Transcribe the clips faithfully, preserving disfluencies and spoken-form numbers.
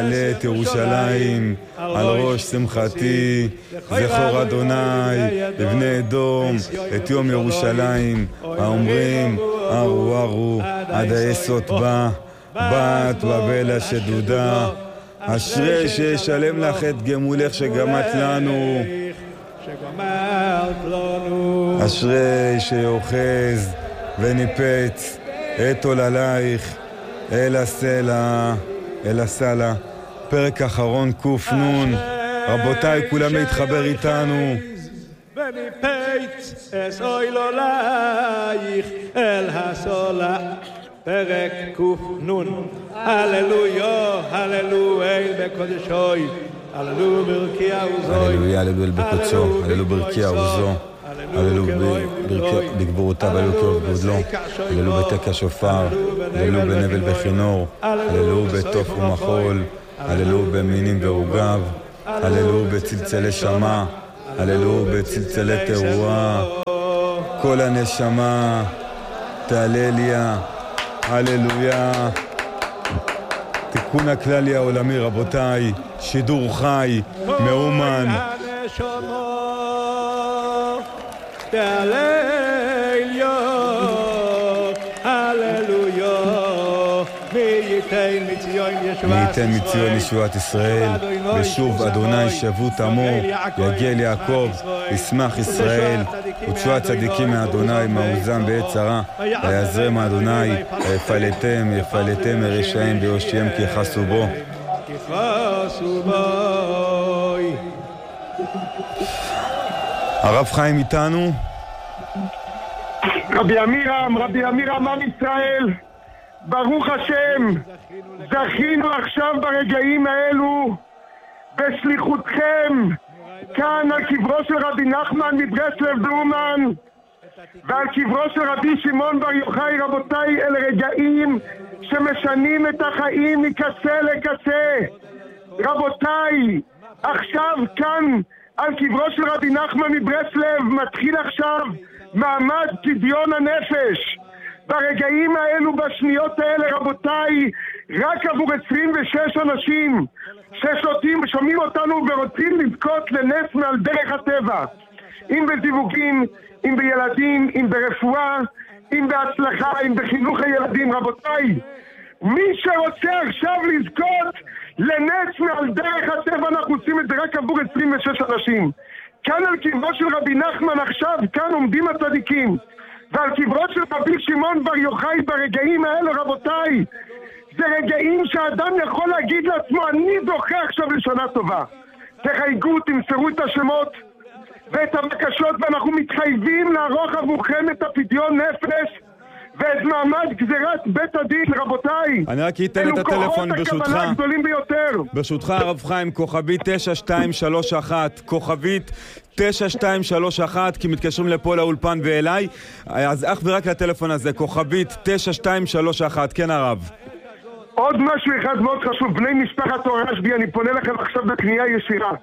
עלה את ירושלים על ראש שמחתי, זכור אדוני לבני אדום את יום ירושלים, האומרים ארו ארו עד היסוד בה, בת בבל השדודה, אשרי שישלם לך את גמולך שגמת לנו, אשרי שיוחז וניפץ את עוללייך אל הסלע, אל הסלע. פרק אחרון קוף נון. רבותיי, כולם להתחבר איתנו. וניפץ את עוללייך אל הסלע. פרק קוף נון. הללויה, הללויה בקודשוי. הללו ברכי עוזוי. הללויה, הללו בקודשו. הללו ברכי עוזו. הללו בגבורותיו, הללו כאוב גודלו, הללו בתק השופר, הללו בנבל בכינור, הללו בתוף ומחול, הללו במינים ועוגב, הללו בצלצלי שמה, הללו בצלצלי תרועה, כל הנשמה תהלליה, הללויה. תיקון הכללי העולמי, רבותיי, שידור חי, מאומן. הללויה, הללויה, מי ייתן מציון ישועת ישראל, ושוב אדוני שבות עמו, יגל יעקב, ישמח ישראל, ותשוע צדיקים מאדוני, מעוזם בעת צרה, ויעזרם אדוני, יפלטם, יפלטם מרשעים ויושיעם כי יכעסו בו. הרב חיים איתנו? רבי אמירם, רבי אמירם עם ישראל, ברוך השם, זכינו עכשיו ברגעים האלו בשליחותכם כאן על קברו של רבי נחמן מברסלב דורמן ועל קברו של רבי שמעון בר יוחאי. רבותיי, אלה רגעים שמשנים את החיים מקצה לקצה. רבותיי, עכשיו כאן על קברו של רבי נחמן מברסלב מתחיל עכשיו מעמד פדיון הנפש. ברגעים האלו, בשניות האלה, רבותיי, רק עבור עשרים ושש אנשים ששותים ושומעים אותנו ורוצים לזכות לנס מעל דרך הטבע, אם בזיווגים, אם בילדים, אם ברפואה, אם בהצלחה, אם בחינוך הילדים. רבותיי, מי שרוצה עכשיו לזכות לנס מעל דרך הטבע, אנחנו עושים את זה רק עבור עשרים ושש אנשים. כאן על קברו של רבי נחמן עכשיו, כאן עומדים הצדיקים, ועל קברו של רבי שמעון בר יוחאי ברגעים האלה, רבותיי, זה רגעים שאדם יכול להגיד לעצמו, אני זוכה עכשיו לשנה טובה. תחייגו, תמסרו את השמות ואת הבקשות, ואנחנו מתחייבים לערוך עבורכם את הפדיון נפש ואת מעמד גזירת בית הדין. רבותיי, אני רק אתן את הטלפון ברשותך, ברשותך הרב חיים, כוכבית תשע שתיים שלוש אחת, כוכבית תשע שתיים שלוש אחת, כי מתקשרים לפה לאולפן ואליי, אז אך ורק לטלפון הזה, כוכבית תשע שתיים שלוש אחת. כן הרב, עוד משהו אחד מאוד חשוב, בני משפחת אור הרשב"י, אני פונה לכם עכשיו בפנייה ישירה.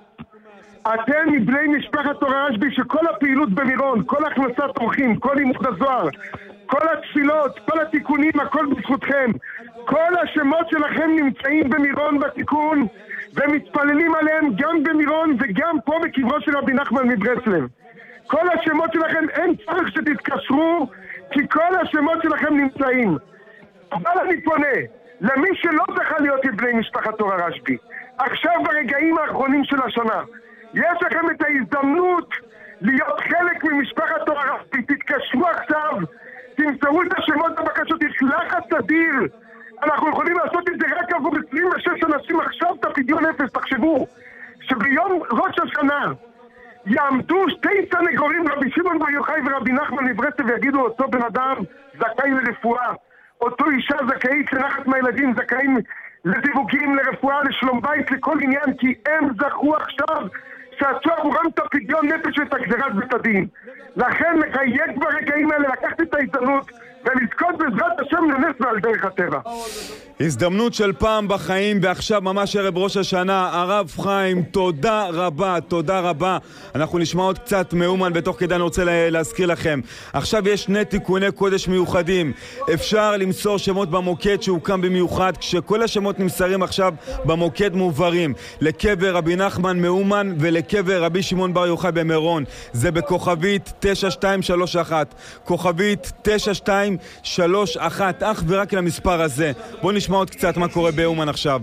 אתם מבני משפחת אור הרשב"י שכל הפעילות במירון, כל הכנסת אורחים, כל לימוד הזוהר, כל התפילות, כל התיקונים, הכל בזכותכם. כל השמות שלכם נמצאים במירון בתיקון, ומתפללים עליהם גם במירון וגם פה בקברו של רבי נחמן מברסלב. כל השמות שלכם, אין צריך שתתקשרו, כי כל השמות שלכם נמצאים. אבל אני פונה למי שלא זכה להיות מבני משפחת אור הרשב"י, עכשיו ברגעים האחרונים של השנה, יש לכם את ההזדמנות להיות חלק ממשפחת אור הרשב"י. תתקשרו עכשיו, תמסרו את השמות הבקשות, יש לחץ אדיר. אנחנו יכולים לעשות את זה רק עבור עשרים ושש אנשים עכשיו את הפדיון נפש. תחשבו שביום ראש השנה יעמדו שתי סנגורים, רבי שמעון בר יוחאי ורבי נחמן מברסלב, ויגידו אותו בן אדם זכאי לרפואה, אותו אישה זכאית לנחת מהילדים, זכאים לזיווגים, לרפואה, לשלום בית, לכל עניין, כי הם זכו עכשיו שעשו עבורם את הפדיון נפש ואת הגזירת בית הדין. לכן לחייג ברגעים האלה, לקחת את ההזדמנות ולזכות בעזרת השם לנס ועל דרך הטבע. הזדמנות של פעם בחיים, ועכשיו ממש ערב ראש השנה. הרב חיים, תודה רבה, תודה רבה. אנחנו נשמע עוד קצת מאומן, בתוך כדי אני רוצה להזכיר לכם. עכשיו יש שני תיקוני קודש מיוחדים. אפשר למסור שמות במוקד שהוקם במיוחד, כשכל השמות נמסרים עכשיו במוקד מועברים לקבר רבי נחמן מאומן ולקבר רבי שמעון בר יוחאי במירון. זה בכוכבית תשע שתיים שלוש אחת, כוכבית תשע שתיים שלוש אחת, אך ורק למספר הזה. בואו נשמע עוד קצת מה קורה באומן עכשיו.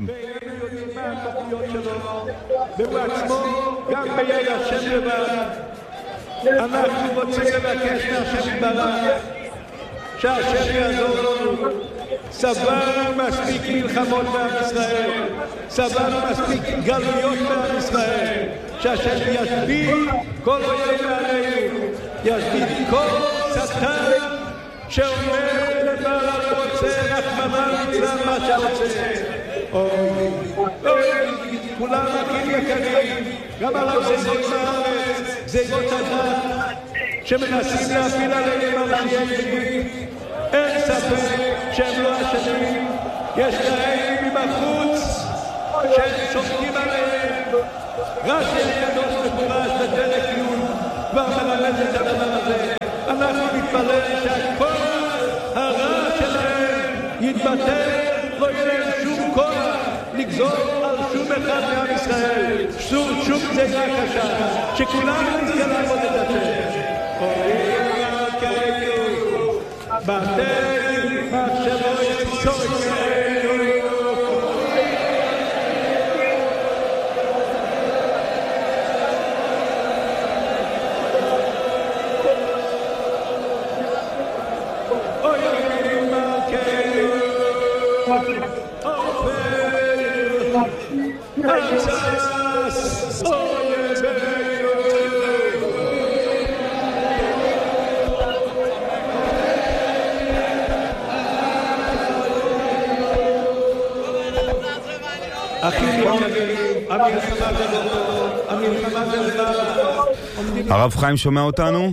והוא עצמו גם בידע השם לבד. אנחנו רוצים לבקש מהשם יתברך שהשם יעזור לנו. סבלנו מספיק מלחמות בעם ישראל, סבלנו מספיק גלויות בעם ישראל, שהשם ישביע כל אויב עלינו, ישביע כל שטן שאומר לבעל הרוצה רחמנא ליצלן מה שרוצה. אוי, אוי, כולם אחים יקרים, גם על הגזירות בארץ, גזירות הדת שמנסים להפיל עלינו מלאכי. אין ספק שהם לא אשמים, יש להם מבחוץ שהם שומעים עליהם. רש"י הקדוש מפורש בפרק י' כבר מלמד את הדבר הזה. אנחנו נתפלל שהכל הרע שלהם יתבטל, לא יהיה להם שום כוח לגזור על שום אחד מעם ישראל, שום שום גזירה קשה, שכולנו נזכה לעבוד את השם. בתי מחשבו יצוינו. אוי אוי מלכנו אופן אצס אויבינו. הרב חיים שומע אותנו?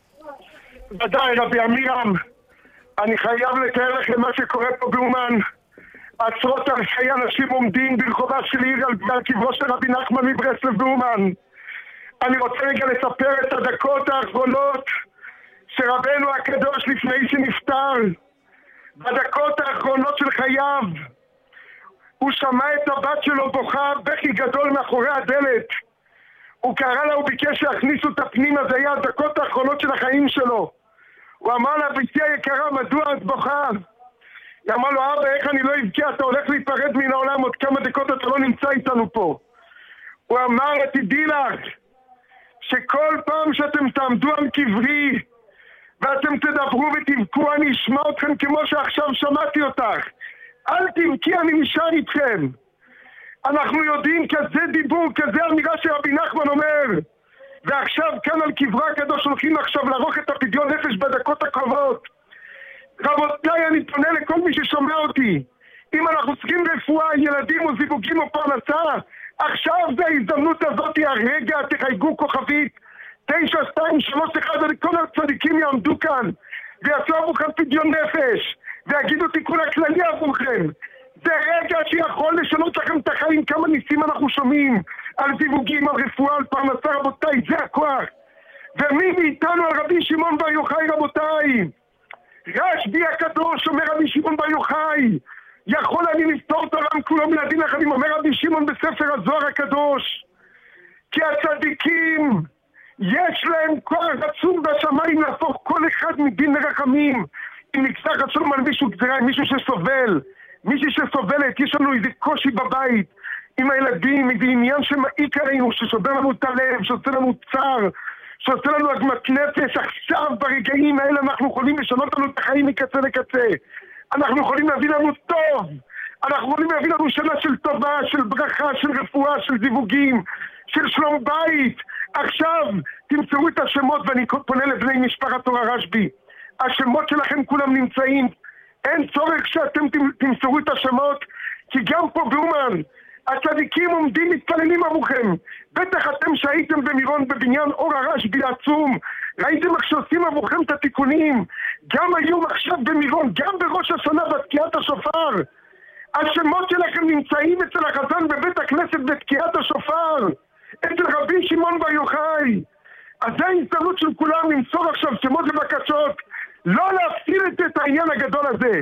ודאי רבי אמירם, אני חייב לתאר לכם מה שקורה פה באומן. עשרות אלפי אנשים עומדים ברחובה של עיר על קברו של רבי נחמן מברסלב באומן. אני רוצה רגע לספר את הדקות האחרונות שרבנו הקדוש לפני שנפטר, בדקות האחרונות של חייו הוא שמע את הבת שלו בוכה בכי גדול מאחורי הדלת. הוא קרא לה, הוא ביקש להכניס אותה פנימה, זה היה הדקות האחרונות של החיים שלו. הוא אמר לה, ביתי היקרה, מדוע את בוכה? היא אמר לו, אבא, איך אני לא אבכה? אתה הולך להיפרד מן העולם, עוד כמה דקות אתה לא נמצא איתנו פה. הוא אמר, תדעי לך, שכל פעם שאתם תעמדו על קברי, ואתם תדברו ותבכו, אני אשמע אתכם כמו שעכשיו שמעתי אותך. אל תבכי, אני נשאר איתכם. אנחנו יודעים כזה דיבור, כזה אמירה שרבי נחמן אומר. ועכשיו כאן על קברה הקדוש הולכים עכשיו לערוך את הפדיון נפש בדקות הקרובות. רבותיי, אני פונה לכל מי ששומע אותי. אם אנחנו צריכים רפואה, ילדים או זיווגים או פרנסה, עכשיו זה ההזדמנות הזאת, הרגע, תחייגו כוכבית תשע שתיים שלוש אחת, כל הצדיקים יעמדו כאן ויעשו עבורכם פדיון נפש ויגידו תיקון הכללי עבורכם. זה רגע שיכול לשנות לכם את החיים. כמה ניסים אנחנו שומעים על זיווגים, על רפואה, על פרנסה, רבותיי, זה הכוח. ומי מאיתנו על רבי שמעון בר יוחאי, רבותיי? רשב"י הקדוש אומר רבי שמעון בר יוחאי, יכול אני לפתור את העולם כולו מן הדין אחד, אומר רבי שמעון בספר הזוהר הקדוש, כי הצדיקים יש להם כוח עצום בשמיים להפוך כל אחד מדין לרחמים. אם נקצר חשוב על מישהו גזירה, מישהו שסובל, מישהו שסובלת, יש לנו איזה קושי בבית עם הילדים, איזה עניין שמעיק עלינו, ששובר לנו את הלב, שעושה לנו צער, שעושה לנו עגמת נפש. עכשיו ברגעים האלה אנחנו יכולים לשנות לנו את החיים מקצה לקצה. אנחנו יכולים להביא לנו טוב, אנחנו יכולים להביא לנו שנה של טובה, של ברכה, של רפואה, של זיווגים, של שלום בית. עכשיו תמצאו את השמות, ואני פונה לבני משפחת תורה רשב"י, השמות שלכם כולם נמצאים, אין צורך שאתם תמסרו את השמות, כי גם פה באומן הצדיקים עומדים מתפללים עבורכם. בטח אתם שהייתם במירון בבניין אור הרשב"י העצום, ראיתם איך שעושים עבורכם את התיקונים. גם היום עכשיו במירון, גם בראש השנה בתקיעת השופר, השמות שלכם נמצאים אצל החזן בבית הכנסת בתקיעת השופר, אצל רבי שמעון בר יוחאי. אז זה ההזדמנות של כולם למסור עכשיו שמות ובקשות, לא להפקיר את העניין הגדול הזה.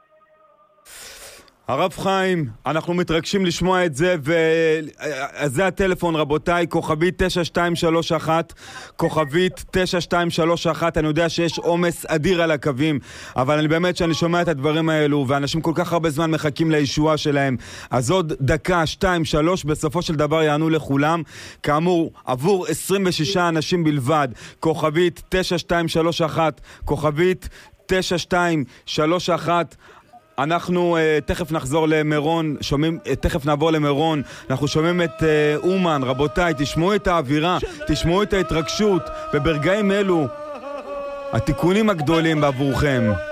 הרב חיים, אנחנו מתרגשים לשמוע את זה, וזה הטלפון רבותיי, כוכבית תשע שתיים שלוש אחת, כוכבית תשע שתיים שלוש אחת. אני יודע שיש עומס אדיר על הקווים, אבל אני באמת שאני שומע את הדברים האלו, ואנשים כל כך הרבה זמן מחכים לישועה שלהם, אז עוד דקה, שתיים, שלוש, בסופו של דבר יענו לכולם. כאמור, עבור עשרים ושישה אנשים בלבד, כוכבית תשע שתיים שלוש אחת, כוכבית תשע שתיים שלוש אחת. אנחנו uh, תכף נחזור למירון, שומעים, uh, תכף נעבור למירון, אנחנו שומעים את uh, אומן. רבותיי, תשמעו את האווירה, תשמעו את ההתרגשות, וברגעים אלו התיקונים הגדולים בעבורכם.